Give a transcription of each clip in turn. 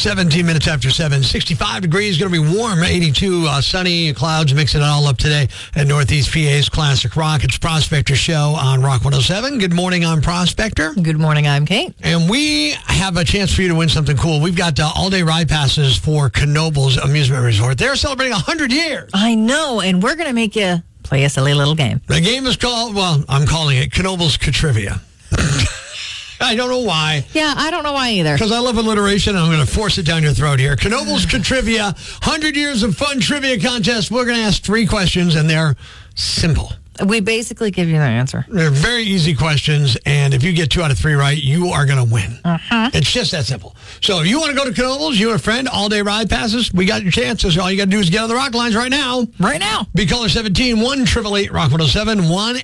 17 minutes after 7, 65 degrees, going to be warm, 82 sunny, clouds mixing it all up today at Northeast PA's Classic Rock. It's Prospector Show on Rock 107. Good morning, I'm Prospector. Good morning, I'm Kate. And we have a chance for you to win something cool. We've got all-day ride passes for Knoebels Amusement Resort. They're celebrating 100 years. I know, and we're going to make you play a silly little game. The game is called, I'm calling it Knoebels Katrivia. I don't know why. Yeah, I don't know why either. Because I love alliteration, and I'm going to force it down your throat here. Knoebels Katrivia, 100 years of fun trivia contest. We're going to ask 3 questions, and they're simple. We basically give you the answer. They're very easy questions, and if you get 2 out of 3 right, you are going to win. It's just that simple. So if you want to go to Knoebels, you and a friend, all-day ride passes, we got your chances. All you got to do is get on the rock lines right now. Right now. Be caller 17, 1-888-ROCK 107,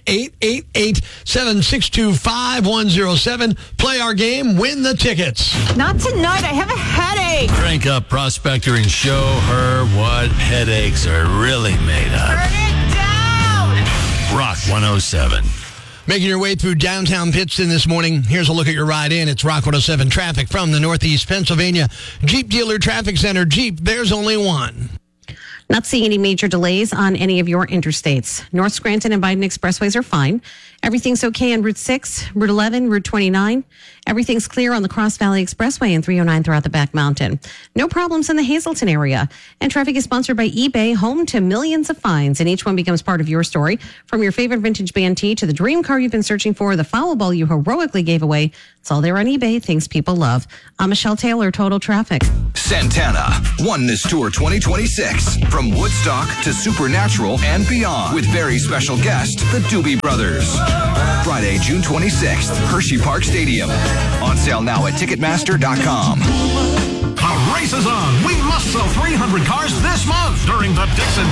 1-888-762-5107. Play our game, win the tickets. Not tonight. I have a headache. Crank up, Prospector, and show her what headaches are really made of. Turn it down. Rock 107. Making your way through downtown Pittston this morning. Here's a look at your ride in. It's Rock 107 traffic from the Northeast Pennsylvania Jeep Dealer Traffic Center. Jeep, there's only one. Not seeing any major delays on any of your interstates. North Scranton and Biden Expressways are fine. Everything's okay on Route 6, Route 11, Route 29. Everything's clear on the Cross Valley Expressway and 309 throughout the Back Mountain. No problems in the Hazleton area. And traffic is sponsored by eBay, home to millions of finds. And each one becomes part of your story. From your favorite vintage band tee to the dream car you've been searching for, the foul ball you heroically gave away. It's all there on eBay, things people love. I'm Michelle Taylor, Total Traffic. Santana, Oneness Tour 2026. From Woodstock to Supernatural and beyond. With very special guest, the Doobie Brothers. Friday, June 26th, Hershey Park Stadium. On sale now at Ticketmaster.com. The race is on. We must sell 300 cars this month during the Dixon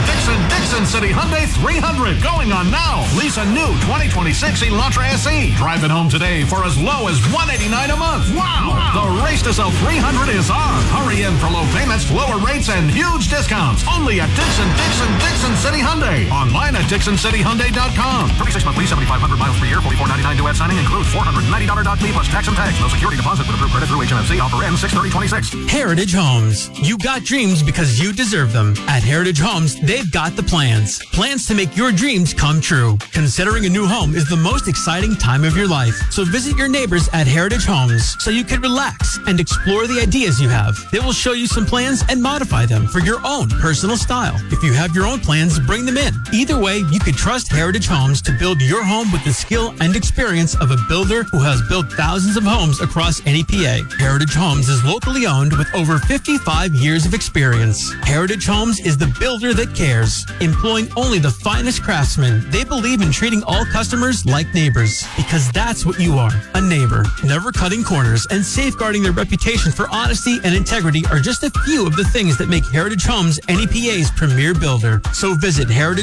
City Hyundai 300. Going on now. Lease a new 2026 Elantra SE. Drive it home today for as low as $189 a month. Wow. The race to sell 300 is on. Hurry in for low payments, lower rates, and huge discounts. Only at Dixon City Hyundai. Online at DixonCityHyundai.com. 36-month lease, 7,500 miles per year, $44.99 due at signing. Includes $490 doc fee plus tax and tax. No security deposit with approved credit through HMFC. Offer ends 6/30/26. Heritage Homes. You got dreams because you deserve them. At Heritage Homes, they've got the plans. Plans to make your dreams come true. Considering a new home is the most exciting time of your life. So visit your neighbors at Heritage Homes so you can relax and explore the ideas you have. They will show you some plans and modify them for your own personal style. If you have your own plans, bring them in. Either way, you can trust Heritage Homes to build your home with the skill and experience of a builder who has built thousands of homes across NEPA. Heritage Homes is locally owned with over 55 years of experience. Heritage Homes is the builder that cares. Employing only the finest craftsmen, they believe in treating all customers like neighbors. Because that's what you are, a neighbor. Never cutting corners and safeguarding their reputation for honesty and integrity are just a few of the things that make Heritage Homes NEPA's premier builder. So visit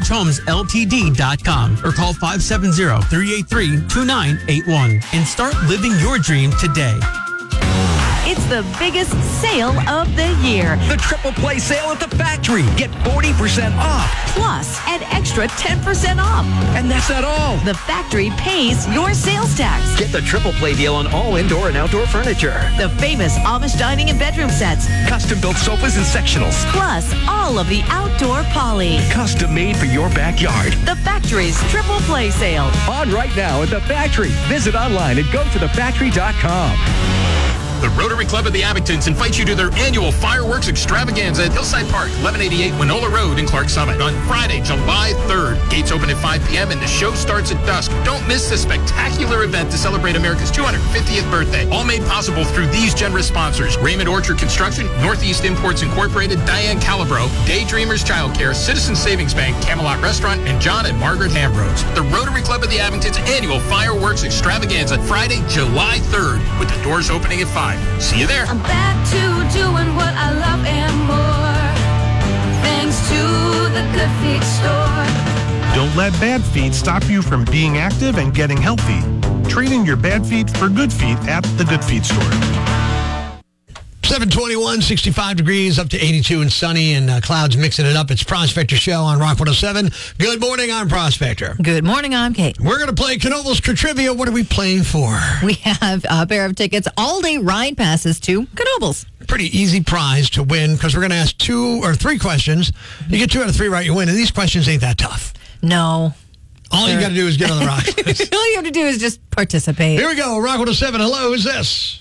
heritagehomesltd.com or call 570-383-2981 and start living your dream today. It's the biggest sale of the year. The Triple Play sale at the factory. Get 40% off. Plus, an extra 10% off. And that's not all. The factory pays your sales tax. Get the Triple Play deal on all indoor and outdoor furniture. The famous Amish dining and bedroom sets. Custom-built sofas and sectionals. Plus, all of the outdoor poly. Custom made for your backyard. The factory's Triple Play sale. On right now at the factory. Visit online and go to thefactory.com. The Rotary Club of the Abingtons invites you to their annual fireworks extravaganza at Hillside Park, 1188 Winola Road in Clark Summit on Friday, July 3rd. Gates open at 5 p.m. and the show starts at dusk. Don't miss this spectacular event to celebrate America's 250th birthday. All made possible through these generous sponsors: Raymond Orchard Construction, Northeast Imports Incorporated, Diane Calabro, Daydreamers Childcare, Citizens Savings Bank, Camelot Restaurant, and John and Margaret Ambrose. The Rotary Club of the Abingtons annual fireworks extravaganza, Friday, July 3rd, with the doors opening at 5. See you there. I'm back to doing what I love and more, thanks to the Good Feet store. Don't let bad feet stop you from being active and getting healthy. Trade in your bad feet for good feet at the Good Feet store. 721, 65 degrees, up to 82 and sunny, and clouds mixing it up. It's Prospector Show on Rock 107. Good morning, I'm Prospector. Good morning, I'm Kate. We're going to play Knoebels Trivia. What are we playing for? We have a pair of tickets, all-day ride passes to Knoebels. Pretty easy prize to win because we're going to ask 2 or 3 questions. You get 2 out of 3 right, you win. And these questions ain't that tough. No. All you got to do is get on the rock. All you have to do is just participate. Here we go. Rock 107. Hello, who's this?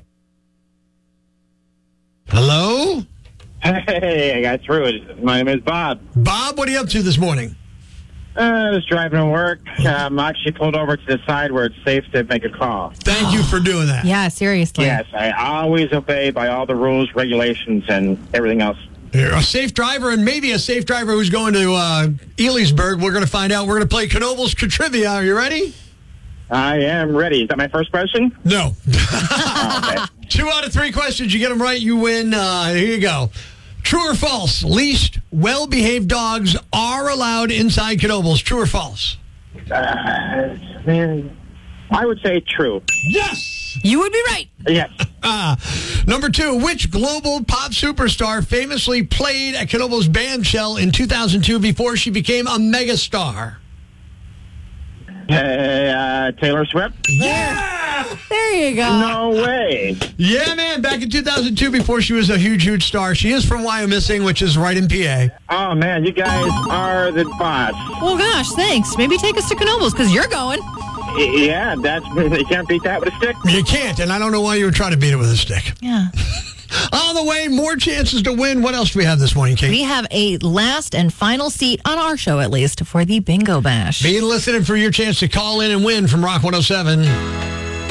Hello? Hey, I got through it. My name is Bob. Bob, what are you up to this morning? I was driving to work. I'm actually pulled over to the side where it's safe to make a call. Thank you for doing that. Yeah, seriously. Yes, I always obey by all the rules, regulations, and everything else. You're a safe driver, and maybe a safe driver who's going to Elysburg. We're going to find out. We're going to play Knoebels Trivia. Are you ready? I am ready. Is that my first question? No. Okay. 2 out of 3 questions. You get them right, you win. Here you go. True or false? Leashed, well-behaved dogs are allowed inside Knoebels. True or false? Man, I would say true. Yes! You would be right. Yes. Number 2, which global pop superstar famously played at Knoebels Bandshell in 2002 before she became a megastar? Taylor Swift? Yeah! There you go. No way. Yeah, man. Back in 2002, before she was a huge star. She is from Wyomissing, which is right in PA. Oh, man, you guys are the boss. Well, gosh, thanks. Maybe take us to Knoebels, because you're going. Yeah, you can't beat that with a stick. You can't, and I don't know why you were trying to beat it with a stick. Yeah. On the way, more chances to win. What else do we have this morning, Kate? We have a last and final seat on our show, at least, for the Bingo Bash. Be listening for your chance to call in and win from Rock 107.